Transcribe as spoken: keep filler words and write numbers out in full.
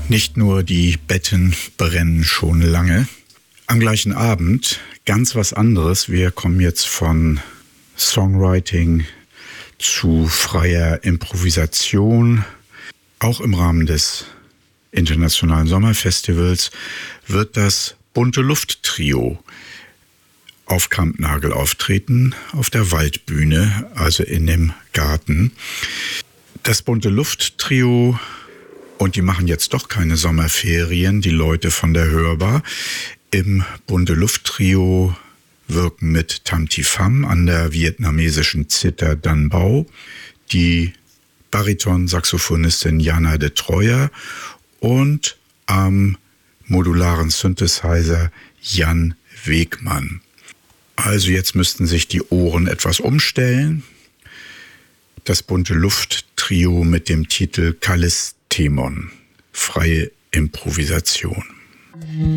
Nicht nur die Betten brennen schon lange. Am gleichen Abend ganz was anderes. Wir kommen jetzt von Songwriting zu freier Improvisation. Auch im Rahmen des Internationalen Sommerfestivals wird das Bunte Luft Trio auf Kampnagel auftreten, auf der Waldbühne, also in dem Garten. Das Bunte Luft Trio, und die machen jetzt doch keine Sommerferien, die Leute von der Hörbar. Im Bunte Luft Trio wirken mit Tam Thi Pham an der vietnamesischen Zither Dan Bao, die Bariton-Saxophonistin Jana de Treuer und am modularen Synthesizer Jan Wegmann. Also jetzt müssten sich die Ohren etwas umstellen. Das Bunte Luft Trio mit dem Titel Kallisthemon, freie Improvisation.